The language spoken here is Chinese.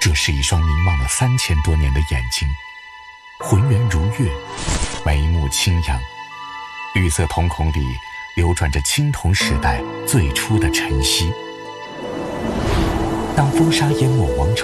这是一双凝望了3000多年的眼睛，浑圆如月，眉目清扬，绿色瞳孔里流转着青铜时代最初的晨曦。当风沙淹没王朝